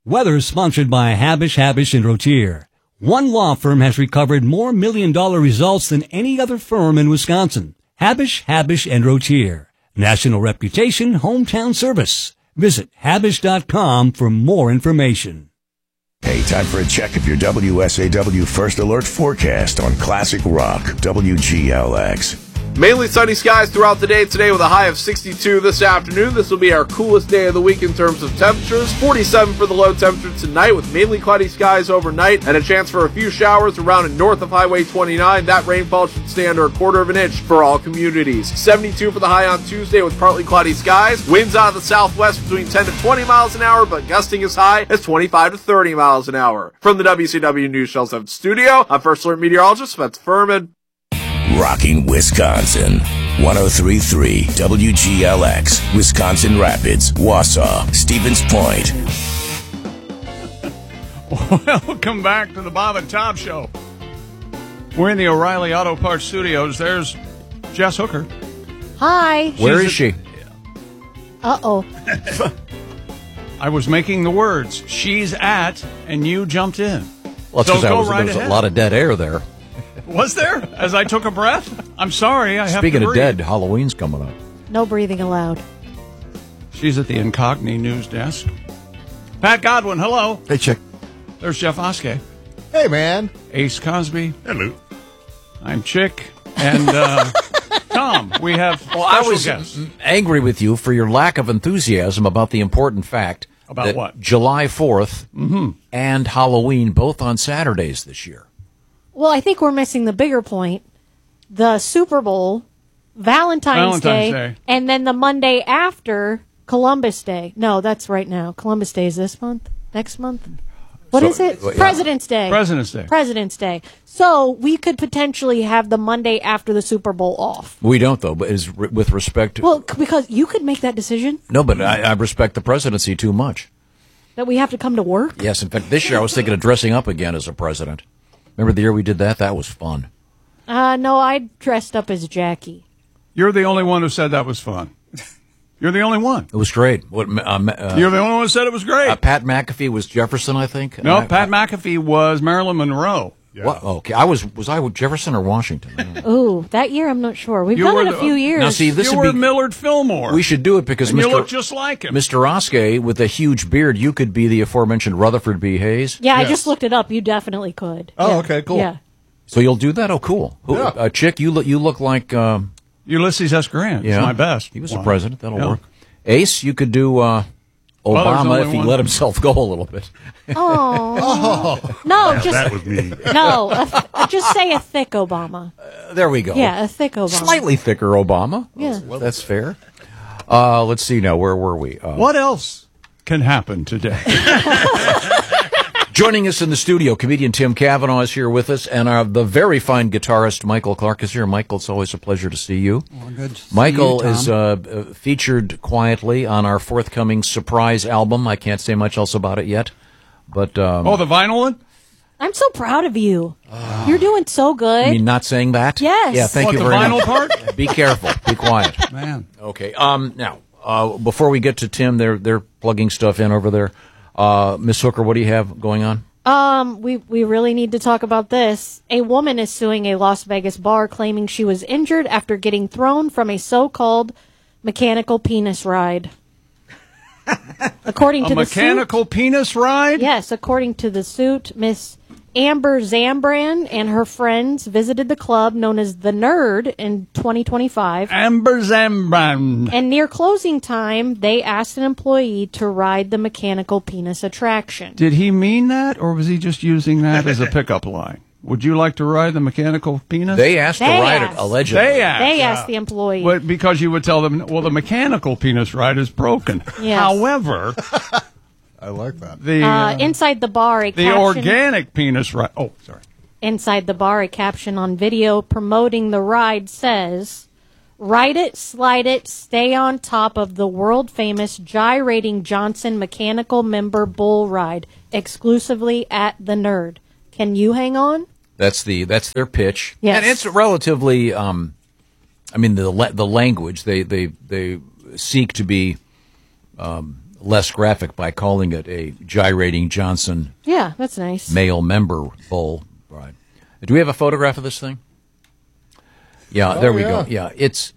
Weather is sponsored by Habish & Rotier. One law firm has recovered more million-dollar results than any other firm in Wisconsin. Habish & Rotier. National reputation, hometown service. Visit Habish.com for more information. Hey, time for a check of your WSAW First Alert forecast on Classic Rock, WGLX. Mainly sunny skies throughout the day today with a high of 62 this afternoon. This will be our coolest day of the week in terms of temperatures. 47 for the low temperature tonight with mainly cloudy skies overnight and a chance for a few showers around and north of Highway 29. That rainfall should stay under a quarter of an inch for all communities. 72 for the high on Tuesday with partly cloudy skies. Winds out of the southwest between 10 to 20 miles an hour, but gusting as high as 25 to 30 miles an hour. From the WCW News Shell 7 studio, I'm First Alert meteorologist Spencer Furman. Rocking Wisconsin. 103.3 WGLX. Wisconsin Rapids, Wausau, Stevens Point. Welcome back to the Bob and Tom Show. We're in the O'Reilly Auto Parts Studios. There's Jess Hooker. Hi. Where is she? Uh-oh. I was making the words. She's at, and you jumped in. Well, so there was ahead. a lot of dead air there. Was there? As I took a breath? I'm sorry, I have Speaking to of dead, Halloween's coming up. No breathing allowed. She's at the Incogni news desk. Pat Godwin, hello. Hey, Chick. There's Jeff Oskey. Hey, man. Ace Cosby. Hello. I'm Chick. And Tom, we have I was guests. angry with you for your lack of enthusiasm about the important fact about that what? July 4th and Halloween both on Saturdays this year. Well, I think we're missing the bigger point. The Super Bowl, Valentine's Day, and then the Monday after, Columbus Day. No, that's right now. Columbus Day is this month? Next month? What is it? Yeah. President's Day. President's Day. So we could potentially have the Monday after the Super Bowl off. We don't, though, but with respect to... Well, because you could make that decision. No, but I respect the presidency too much. That we have to come to work? Yes, in fact, this year I was thinking of dressing up again as a president. Remember the year we did that? That was fun. No, I dressed up as Jackie. You're the only one who said that was fun. You're the only one. It was great. You're the only one who said it was great. Pat McAfee was Jefferson, I think. No, Pat McAfee was Marilyn Monroe. Yeah. What? Okay, was I Jefferson or Washington? Ooh, that year I'm not sure. We've done it a few years. Now, see, this you were Millard Fillmore. We should do it because you look just like him. Mr. Oskey with a huge beard. You could be the aforementioned Rutherford B. Hayes. Yeah, yes. I just looked it up. You definitely could. Oh, yeah. Okay, cool. Yeah. So you'll do that? Oh, cool. Yeah. Chick, you look like Ulysses S. Grant. Yeah, it's my best. He was the president. That'll work. Ace, you could do Obama if he let himself go a little bit. Oh. No, just that was me. No, just say a thick Obama. There we go. Yeah, a thick Obama. Slightly thicker Obama. Yeah. That's fair. Let's see now. Where were we? What else can happen today? Joining us in the studio, comedian Tim Cavanaugh is here with us, and the very fine guitarist Michael Clark is here. Michael, it's always a pleasure to see you. Well, good to Michael see you, Tom. is featured quietly on our forthcoming surprise album. I can't say much else about it yet. But the vinyl one? I'm so proud of you. You're doing so good. You mean not saying that? Yes. Yeah, thank you the very vinyl much. part? Be careful. Be quiet. Man. Okay. Now, before we get to Tim, they're plugging stuff in over there. Miss Hooker, what do you have going on? We really need to talk about this. A woman is suing a Las Vegas bar claiming she was injured after getting thrown from a so-called mechanical penis ride. According to the mechanical penis ride? Yes, according to the suit, Miss Amber Zambran and her friends visited the club known as The Nerd in 2025. Amber Zambran. And near closing time, they asked an employee to ride the mechanical penis attraction. Did he mean that, or was he just using that as a pickup line? Would you like to ride the mechanical penis? They asked to ride it, allegedly. They asked the employee. Well, because you would tell them, well, the mechanical penis ride is broken. Yes. However... I like that. Inside the bar, organic penis ride. Oh, sorry. Inside the bar, a caption on video promoting the ride says, "Ride it, slide it, stay on top of the world-famous gyrating Johnson mechanical member bull ride, exclusively at The Nerd. Can you hang on?" That's their pitch. Yes. And it's relatively, the language, they seek to be less graphic by calling it a gyrating Johnson Yeah, that's nice. male member bull. Right. Do we have a photograph of this thing? Yeah, there we go. Yeah, it's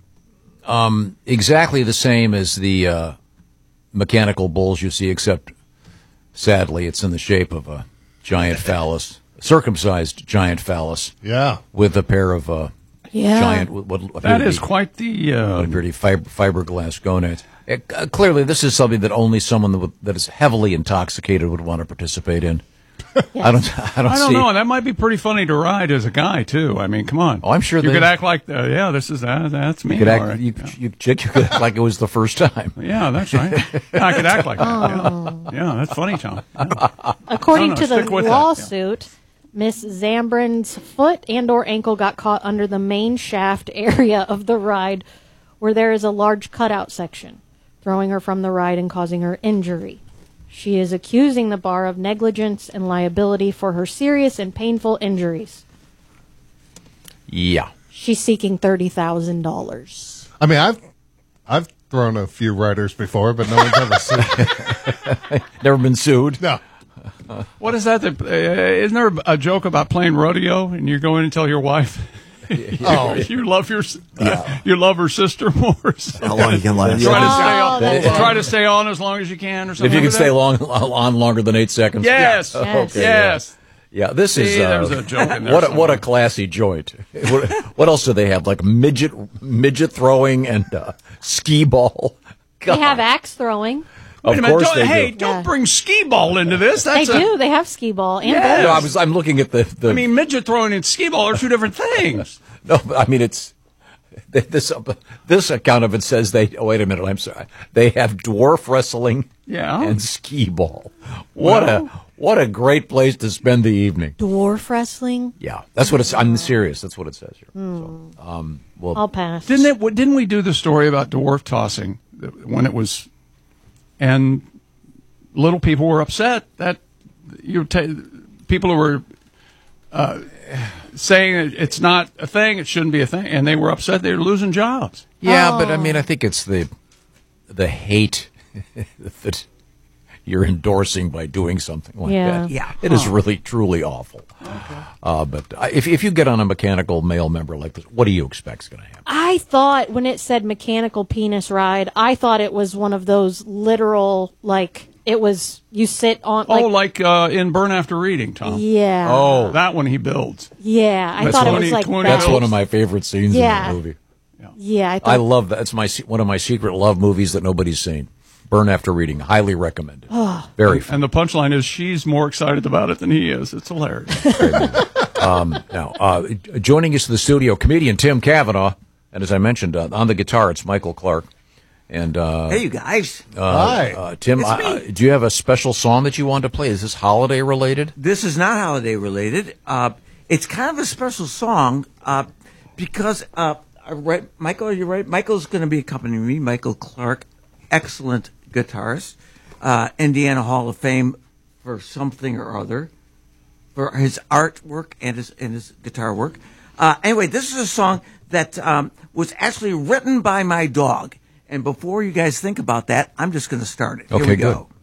exactly the same as the mechanical bulls you see, except sadly it's in the shape of a giant phallus, circumcised giant phallus. Yeah. With a pair of giant. That is quite the fiberglass gonads. Clearly, this is something that only someone that is heavily intoxicated would want to participate in. Yes. I don't see. know. That might be pretty funny to ride as a guy too. I mean, come on. Oh, I'm sure you could act like, that's me. You could all act, right. you could act like it was the first time. Yeah, that's right. Yeah, I could act like that. Yeah, that's funny, Tom. Yeah. According to the stick with that, lawsuit, Miss Zambrin's foot and or ankle got caught under the main shaft area of the ride where there is a large cutout section, throwing her from the ride and causing her injury. She is accusing the bar of negligence and liability for her serious and painful injuries. Yeah. She's seeking $30,000. I mean, I've thrown a few riders before, but no one's ever sued. Never been sued? No. What is that? Isn't there a joke about playing rodeo and you go in and tell your wife you love you love her sister more? How long you can last? Try to stay on as long as you can, or something. If you can stay on longer than 8 seconds. Yes. Okay, Yes. Yeah, this is there's a joke in there what a classy joint. What else do they have? Like midget throwing and skee ball. God. They have axe throwing. Wait a minute. Course they do. Don't bring skee ball into this. They do. They have skee ball and Yes. No, I'm looking at the. I mean, midget throwing and skee ball are two different things. No, but I mean it's this account of it says they. Oh, wait a minute. I'm sorry. They have dwarf wrestling. Yeah. And skee ball. What a great place to spend the evening. Dwarf wrestling? Yeah, that's what it's. I'm serious. That's what it says here. So, well, I'll pass. Didn't we do the story about dwarf tossing when it was, and little people were upset that people who were saying it's not a thing, it shouldn't be a thing, and they were upset they were losing jobs. yeah, but I mean, I think it's the hate that you're endorsing by doing something like that. Yeah. It is really, truly awful. Okay. But if you get on a mechanical male member like this, what do you expect is going to happen? I thought when it said mechanical penis ride, I thought it was one of those literal, like, it was, you sit on, like... in Burn After Reading, Tom. Yeah. Oh. That one he builds. Yeah, I thought it was like that. That's one of my favorite scenes in the movie. Yeah, I love that. It's one of my secret love movies that nobody's seen. Burn After Reading. Highly recommended. Very fun. And the punchline is she's more excited about it than he is. It's hilarious. Now, joining us in the studio, comedian Tim Cavanaugh, and as I mentioned, on the guitar, it's Michael Clark. And hey, you guys. Hi. Tim, do you have a special song that you want to play? Is this holiday related? This is not holiday related. It's kind of a special song because Michael, are you right? Michael's going to be accompanying me. Michael Clark, excellent guitarist, Indiana Hall of Fame for something or other, for his artwork and his guitar work. Anyway, this is a song that was actually written by my dog. And before you guys think about that, I'm just going to start it. Here we go. Good.